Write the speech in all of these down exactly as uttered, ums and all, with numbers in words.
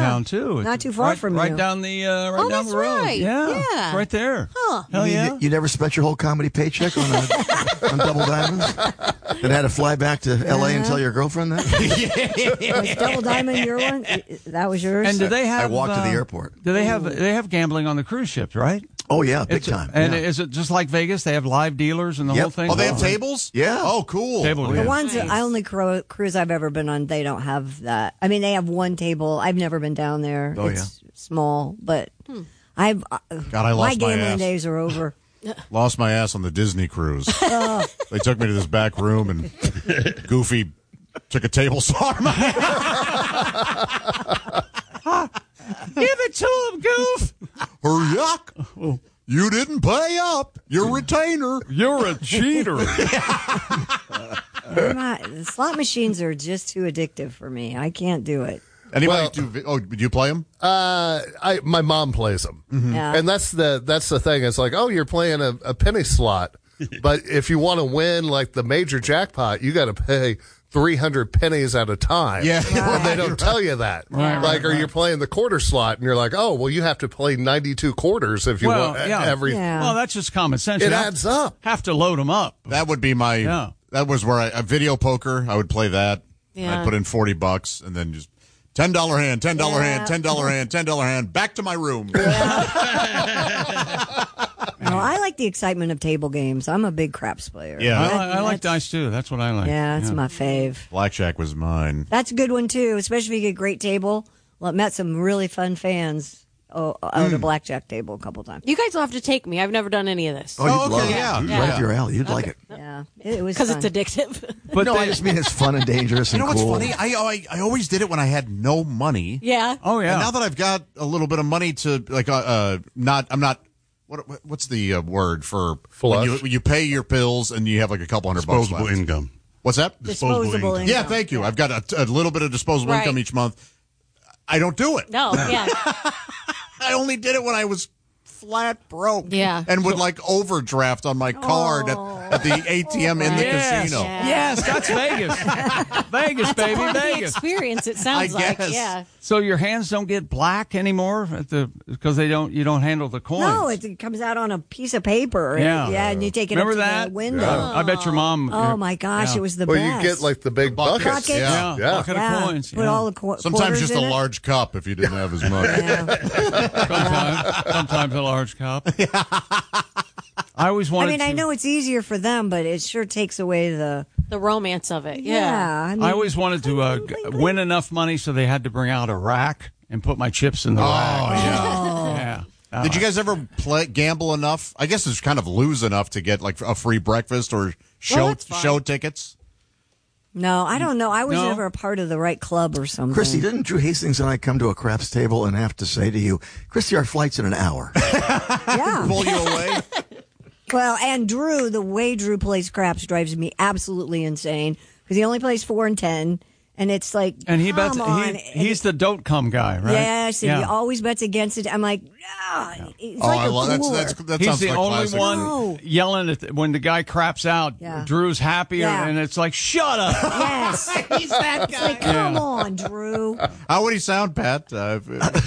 town too. Not too far right, from right you. down the uh, right Oh, down that's the road. right. Yeah, Yeah. it's right there. Huh. Hell you, yeah! you never spent your whole comedy paycheck on a, on Double Diamonds? Then had to fly back to L A and tell your girlfriend that? Was Double Diamond your one? That was yours? And do they have? I walked uh, to the airport. Do they have? They have gambling on the cruise ships, right? Oh, yeah, big It's- time. And yeah. is it just like Vegas? They have live dealers and the Yep. whole thing. Oh, they have tables? Yeah. Oh, cool. Table Oh, The yeah. ones that Nice. I only cru- cruise I've ever been on, they don't have that. I mean, they have one table. I've never been down there. Oh, it's small, but I've uh, God, I lost my my gambling ass. days are over. Lost my ass on the Disney cruise. They took me to this back room, and Goofy took a table saw in my hand. Give it to him, Goof. Hurry up. You didn't pay up. Your retainer. You're a cheater. I'm not- the slot machines are just too addictive for me. I can't do it. Anybody Well- do? Oh, do you play them? Uh, I my mom plays them, Yeah. and that's the that's the thing. It's like, oh, you're playing a, a penny slot, but if you want to win like the major jackpot, you got to pay three hundred pennies at a time. Yeah. and they don't tell you that. Right, like, right, or you're playing the quarter slot, and you're like, oh, well, you have to play ninety-two quarters if you Well, want yeah. every. Yeah. Well, that's just common sense. It You have- adds up. Have to load them up. That would be my. Yeah. That was where I a video poker. I would play that. Yeah. I'd put in forty bucks, and then just ten dollar hand, ten dollar Yeah. hand, ten dollar hand, ten dollar hand. Back to my room. No, I like the excitement of table games. I'm a big craps player. Yeah. I, That- like- I like that's- dice too. That's what I like. Yeah, that's my fave. Blackjack was mine. That's a good one too, especially if you get a great table. Well, I met some really fun fans oh, out at a blackjack table a couple times. You guys will have to take me. I've never done any of this. Oh, you'd Oh, okay, love it. yeah. You'd Yeah. Right up your alley. You'd like it. Yeah, it, it was Because fun. it's addictive. But no, they- I just mean it's fun and dangerous You and know what's cool. funny? I, I I always did it when I had no money. yeah. Oh yeah. And now that I've got a little bit of money to like, uh, uh not I'm not. What what's the uh, word for when you, Flush? when you pay your bills and you have like a couple hundred bucks Disposable left? income. What's that? disposable income. Yeah, thank you. I've got a, a little bit of disposable Right. income each month. I don't do it. No, yeah. I only did it when I was flat broke. Yeah. And would like overdraft on my card at, at the A T M in the yes. casino. Yeah. Yes, that's Vegas. Vegas, baby, Part of the Vegas. experience, it sounds I like. guess. Yeah. So your hands don't get black anymore at the because they don't you don't handle the coins. No, it, it comes out on a piece of paper. and- Yeah. yeah, and you take it Remember up to that the window. I, I bet your mom. Oh my gosh, yeah. it was the Well, best. you get like the big buckets. buckets. Buckets. yeah, Yeah. bucket yeah, of coins. put yeah. all the qu- Sometimes quarters just a in it. large cup if you didn't have as much. Yeah. sometimes, sometimes a large cup. I always I wanted. mean, to, I know it's easier for them, but it sure takes away the. The romance of it. Yeah, Yeah. I, mean, I always wanted to uh, g- win enough money so they had to bring out a rack and put my chips in the rack. Oh, yeah. Yeah. Uh, Did you guys ever play gamble enough? I guess it's kind of lose enough to get like a free breakfast or show that's fine. show tickets. No, I don't know. I was No? never a part of the right club or something. Christy, didn't Drew Hastings and I come to a craps table and have to say to you, Christy, our flight's in an hour? Yeah. Pull you away. Well, and Drew, the way Drew plays craps drives me absolutely insane because he only plays four and ten, and it's like, And he come bets. on. He, he's the don't come guy, right? Yes, and Yeah. he always bets against it. I'm like, ah, it's Oh, like I a love that's, cooler. that's that He's sounds the like only classic. one No. yelling at the, when the guy craps out. Yeah. Drew's happy, Yeah. and it's like, shut up. Yes, he's that guy. Like, come on, Drew. How would he sound, Pat? Uh,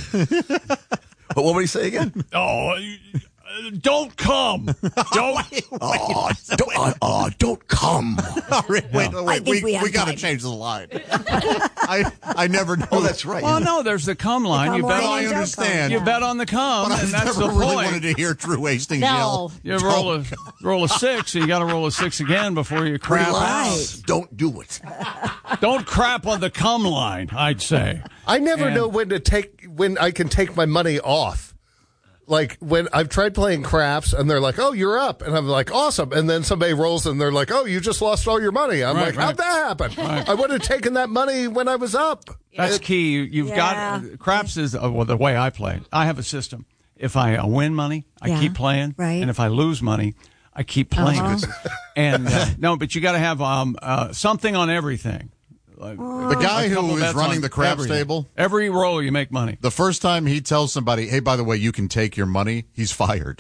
But what would he say again? oh, you- uh, don't come. Don't. Oh, don't, uh, uh, don't come. All right, wait, I wait, think we, we have we got to time. change the line. I I never knew. Oh, that's right. Well, no, there's the come line. come you bet line on. and I don't understand. You come. bet on the come, But and I've that's never the really point. wanted to hear Drew Hastings No. yell. You roll a roll a six, and you got to roll a six again before you crap out. Relax. Don't do it. Don't crap on the come line. I'd say. I never And- know when to take when I can take my money off. Like when I've tried playing craps and they're like, "Oh, you're up," and I'm like, "Awesome!" And then somebody rolls and they're like, "Oh, you just lost all your money." I'm Right, like, right. "How'd that happen? I would have taken that money when I was up." That's It- key. You, you've Yeah. got craps is uh, well, the way I play. I have a system. If I uh, win money, I Yeah, keep playing, right. and if I lose money, I keep playing. Uh-huh. And uh, no, but you got to have um, uh, something on everything. Like, The guy a couple who is bets running on the craps everything. table, Every roll you make money. the first time he tells somebody, "Hey, by the way, you can take your money," he's fired.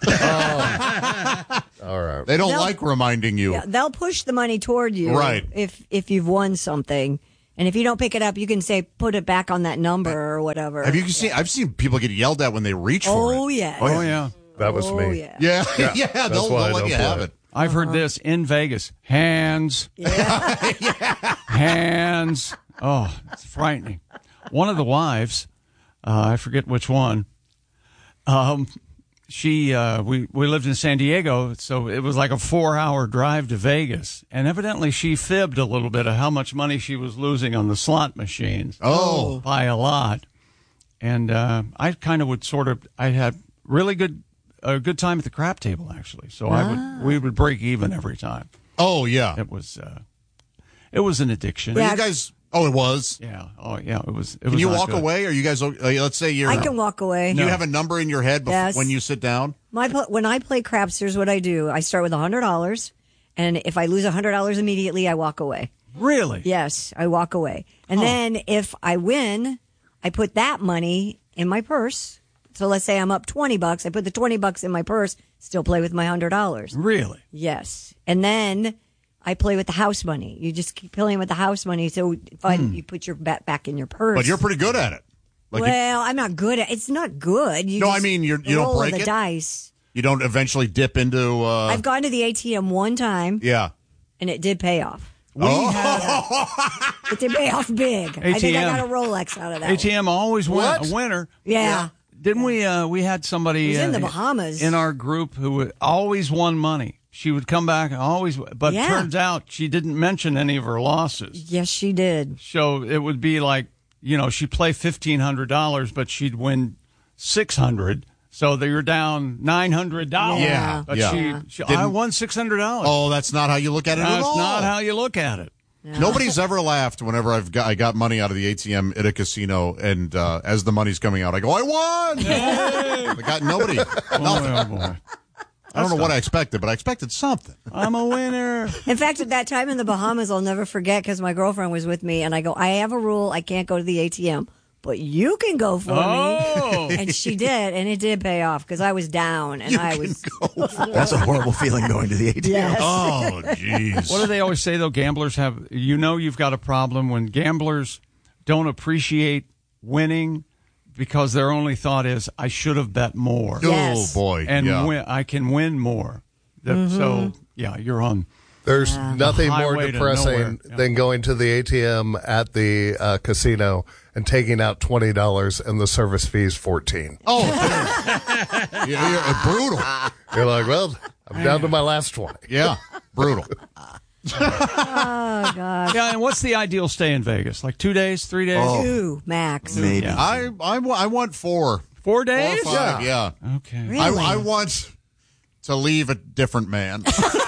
All right. They don't They'll- like reminding you. Yeah, they'll push the money toward you, Right. If if you've won something, And if you don't pick it up, you can say, put it back on that number or whatever. Have you seen? I've seen people get yelled at when they reach for it. Oh, yes. Oh, yeah. That was Oh, me. yeah. Yeah, yeah, Yeah, they'll, that's why I they'll let don't you play have it. it. I've heard this in Vegas. Hands. Hands. Oh, it's frightening. One of the wives, uh, I forget which one, um, she, uh, we, we lived in San Diego, so it was like a four-hour drive to Vegas. And evidently she fibbed a little bit of how much money she was losing on the slot machines. Oh. By a lot. And uh, I kind of would sort of, I had really good a good time at the crap table, actually. So I would we would break even every time. Oh yeah. It was uh, it was an addiction. Were Yeah. you guys? Oh, it was. Yeah. Oh, yeah. It was. It Can was you not walk good. away? Are you guys? Uh, let's say you're. I can walk away. Do you have a number in your head bef- Yes. when you sit down? My pl- when I play craps, here's what I do. I start with one hundred dollars, and if I lose one hundred dollars immediately, I walk away. Really? Yes, I walk away. And then if I win, I put that money in my purse. So let's say I'm up twenty bucks. I put the twenty bucks in my purse, still play with my one hundred dollars. Really? Yes. And then I play with the house money. You just keep playing with the house money. So if I, you put your bet back in your purse. But you're pretty good at it. Like you, well, I'm not good at It's not good. You No, just I mean, you're- you don't roll break the it? dice. you don't eventually dip into. Uh, I've gone to the A T M one time, yeah. and it did pay off. We had It did pay off big. I think I A T M. got a Rolex out of that. A T M always win, What? a winner. Yeah. Didn't we? Uh, we had somebody It was in uh, the Bahamas. in our group who would- always won money. She would come back and always, but Yeah. turns out she didn't mention any of her losses. Yes, she did. So it would be like, you know, she'd play fifteen hundred dollars, but she'd win six hundred. So that you're down nine hundred dollars. Yeah. But Yeah. she, Yeah. she I Didn't- won six hundred dollars. Oh, that's not how you look at it at That's all. not how you look at it. Nobody's ever laughed whenever I've got I got money out of the A T M at a casino, and uh, as the money's coming out, I go, "I won!" I got nobody. Oh, Nothing. oh, boy. I don't know what I expected, but I expected something. I'm a winner. In fact, at that time in the Bahamas, I'll never forget because my girlfriend was with me, and I go, I have a rule. I can't go to the A T M, but you can go for Oh. me. And she did, and it did pay off because I was down, and I was. That's a horrible feeling going to the A T M. Yes. Oh, jeez. What do they always say, though? Gamblers have, you know, you've got a problem when gamblers don't appreciate winning because their only thought is, I should have bet more. Yes. Oh boy! And yeah. win, I can win more. That- So, yeah, you're on. There's nothing more Highway to depressing nowhere. Yeah. than going to the A T M at the uh, casino and taking out twenty dollars and the service fee is fourteen. Oh, dude. yeah, yeah, brutal. You're like, well, I'm down to my last twenty. Yeah, brutal. Oh, God. Yeah, and what's the ideal stay in Vegas? Like two days, three days? Oh. Two, max. Maybe. Yeah. I, I, wa- I want four. Four days? Four or five, yeah. Okay. Really? I, I want to leave a different man.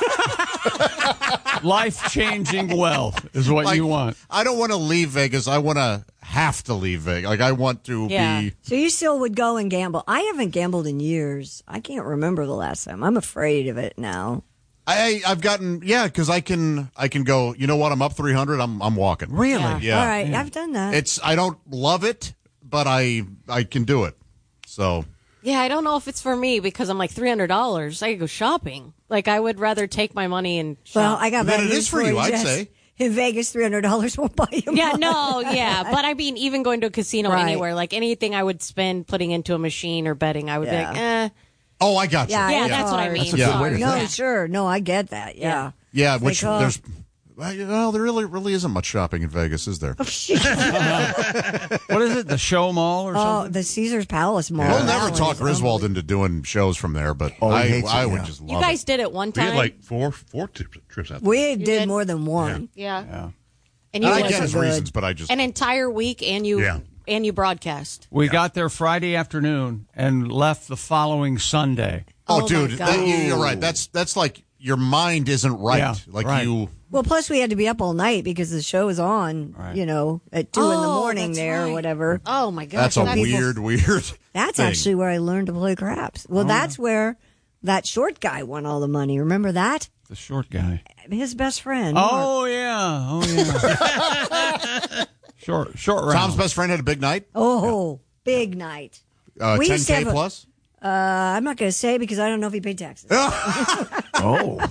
Life-changing wealth is what Like, you want. I don't want to leave Vegas. I want to have to leave Vegas. Like, I want to Yeah. be. So you still would go and gamble? I haven't gambled in years. I can't remember the last time. I'm afraid of it now. I, I've gotten, yeah, because I can, I can go, you know what, I'm up three hundred, I'm, I'm walking. Really? Yeah. Yeah. All right, I've done that. It's, I don't love it, but I, I can do it. So, Yeah, I don't know if it's for me because I'm like three hundred dollars. I could go shopping. Like, I would rather take my money and shop. well, I got Then bad it news is for you, I'd Jess. say. In Vegas, three hundred dollars won't buy you. Yeah, much. no, yeah. But I mean, even going to a casino Right. anywhere, like anything I would spend putting into a machine or betting, I would Yeah. be like, eh. oh, I got you. Yeah, Yeah, it's that's what I hard. mean. That's a Yeah. good way to No, think. sure. No, I get that. Yeah. Yeah, It's which like, oh. there's, well, there really, really isn't much shopping in Vegas, is there? What is it? The Show Mall or Oh, something? the Caesar's Palace Mall. We'll That never one talk is Griswold into doing shows from there, but Oh, he I, hates it, I would yeah. just love You guys it. did it one We time. had like four, four trips, trips out there. We did, did? more than one. yeah. Yeah. And you I went get his good. reasons, but I just. an entire week, and you Yeah. and you broadcast. We got there Friday afternoon and left the following Sunday. Oh, Oh, my dude, God. that, you, you're right. That's that's like your mind isn't right. Yeah, like right. you. Well, plus we had to be up all night because the show was on, Right. you know, at two in the Oh, morning that's there or right. whatever. Oh my gosh, That's a weird, weird. That's thing. actually where I learned to play craps. Well, that's where that short guy won all the money. Remember that? The short guy. His best friend. Mark. Oh, yeah. Oh, yeah. short, short round. Tom's best friend had a big night. Oh, big night. Uh, We ten used to K have a- plus. Uh, I'm not going to say because I don't know if he paid taxes. Oh.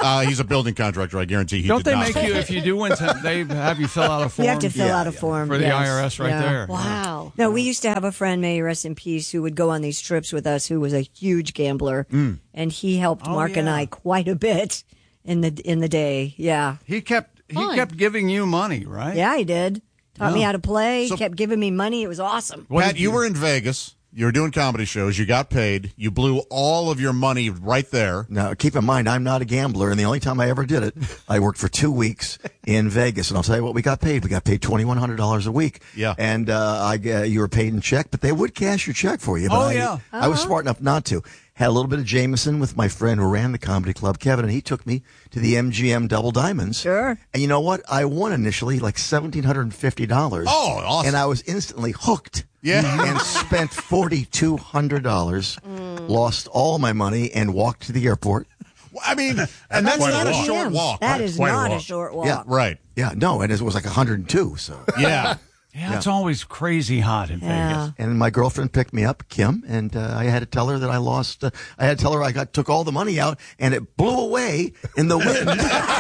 Uh, he's a building contractor. I guarantee he Don't did they not. make you, if you do win, some- they have you fill out a form? You have to fill Yeah, out a yeah. form For the yes. I R S right Yeah. there. Wow. No, we used to have a friend, may he rest in peace, who would go on these trips with us, who was a huge gambler, and he helped Oh, Mark and yeah. I quite a bit in the in the day. Yeah, He kept he Fun. kept giving you money, right? yeah, he did. Taught me Yeah. how to play. So- kept giving me money. It was awesome. What Pat, did you were in Vegas. You were doing comedy shows. You got paid. You blew all of your money right there. Now, keep in mind, I'm not a gambler, and the only time I ever did it, I worked for two weeks in Vegas, and I'll tell you what we got paid. We got paid twenty-one hundred dollars a week. Yeah. And uh, I, uh, you were paid in check, but they would cash your check for you. But Oh, I, yeah. I was smart enough not to. Had a little bit of Jameson with my friend who ran the comedy club, Kevin, and he took me to the M G M Double Diamonds. Sure. And you know what? I won initially like one thousand seven hundred fifty dollars. Oh, awesome. And I was instantly hooked. Yeah. And spent four thousand two hundred dollars, lost all my money, and walked to the airport. I mean, and that's quite a not a walk. short Damn, walk. That right? is Quite a not a walk. short walk. Yeah. Right. Yeah, no, and it was like one hundred two. So, Yeah. Yeah, it's always crazy hot in Yeah. Vegas. and my girlfriend picked me up, Kim, and uh, I had to tell her that I lost. Uh, I had to tell her I got took all the money out, and it blew away in the wind.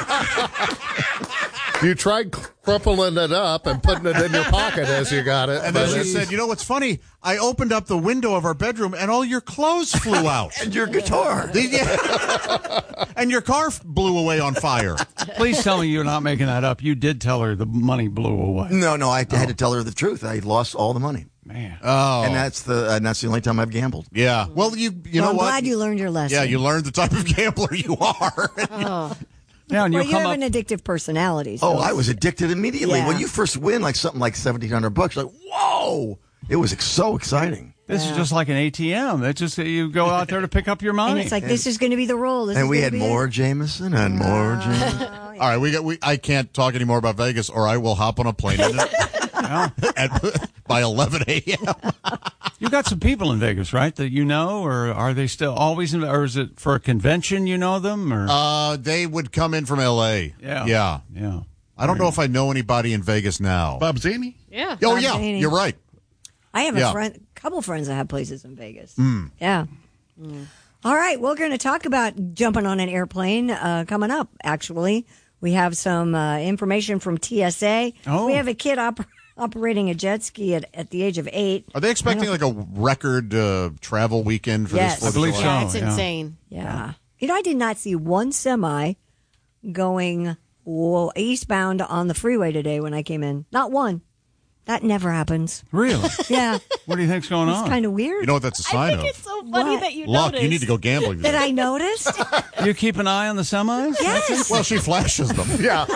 You tried crumpling it up and putting it in your pocket as you got it. And but then she said, you know what's funny? I opened up the window of our bedroom and all your clothes flew out. and your guitar. Yeah. And your car f- blew away on fire. Please tell me you're not making that up. You did tell her the money blew away. No, no, I had to tell her the truth. I lost all the money, Man. Oh. and that's the and that's the only time I've gambled. Yeah. Well, you you Well, know I'm what? glad you learned your lesson. Yeah, you learned the type of gambler you are. Yeah, and Well, you'll you come have up. an addictive personality. So Oh, I was addicted immediately. Yeah. When you first win like something like seventeen hundred bucks, like whoa, it was ex- so exciting. This is just like an A T M. It's just that you go out there to pick up your money. And it's like, this is going to be the role. This And is we gonna had be more it. Jameson and more Jameson. All right, we got. We I can't talk anymore about Vegas, or I will hop on a plane in it at, by eleven a.m. You got some people in Vegas, right, that you know, or are they still always in, or is it for a convention you know them? Or Uh, they would come in from L A. Yeah. yeah. Yeah. I don't know if I know anybody in Vegas now. Bob Zaney? Yeah. oh Bob yeah, Zaney. you're right. I have Yeah. a friend, couple friends that have places in Vegas. Hmm. Yeah. All right, we're going to talk about jumping on an airplane uh, coming up. Actually, we have some uh, information from T S A. Oh. We have a kid op- operating a jet ski at, at the age of eight. Are they expecting like a record uh, travel weekend for Yes. this? Fourth I believe of so. July? Yeah, it's yeah. insane. Yeah. You know, I did not see one semi going well, eastbound on the freeway today when I came in. Not one. That never happens. Really? Yeah. What do you think's going It's on? kind of weird. You know what that's a I sign think of? it's so funny What? that you Luck, noticed. you need to go gambling. that I noticed? You keep an eye on the semis? Yes. Well, she flashes them. yeah.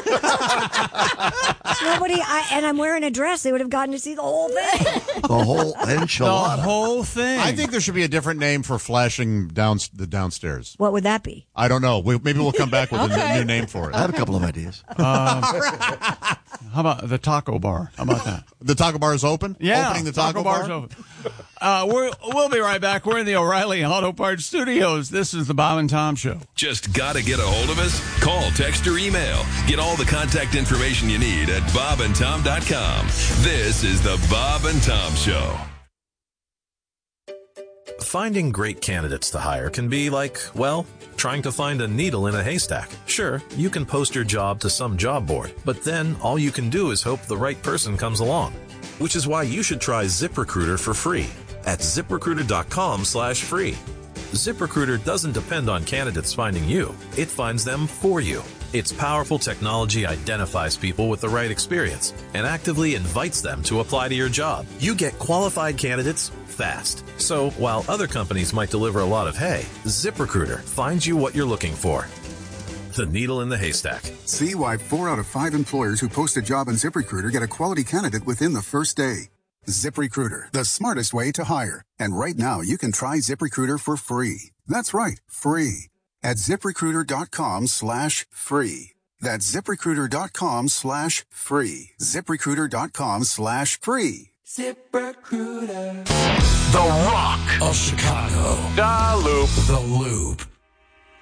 Nobody, I, and I'm wearing a dress. They would have gotten to see the whole thing. The whole The enchilada. whole thing. I think there should be a different name for flashing down the downstairs. What would that be? I don't know. We, maybe we'll come back with a Okay. new, new name for it. I have a couple of ideas. How about the taco bar? How about that? The taco bar is open? Yeah, Opening the taco, bar's bar? open. Uh, we're, we'll be right back. We're in the O'Reilly Auto Parts Studios. This is the Bob and Tom Show. Just gotta get a hold of us? Call, text, or email. Get all the contact information you need at bob and tom dot com. This is the Bob and Tom Show. Finding great candidates to hire can be like, well, trying to find a needle in a haystack. Sure, you can post your job to some job board, but then all you can do is hope the right person comes along. Which is why you should try ZipRecruiter for free at zip recruiter dot com slash free. ZipRecruiter doesn't depend on candidates finding you. It finds them for you. Its powerful technology identifies people with the right experience and actively invites them to apply to your job. You get qualified candidates fast. So while other companies might deliver a lot of hay, ZipRecruiter finds you what you're looking for. The needle in the haystack. See why four out of five employers who post a job on ZipRecruiter get a quality candidate within the first day. ZipRecruiter, the smartest way to hire. And right now, you can try ZipRecruiter for free. That's right, free. At zip recruiter dot com slash free. That's zip recruiter dot com slash free. zip recruiter dot com slash free. ZipRecruiter. The Rock of Chicago. The Loop. The Loop.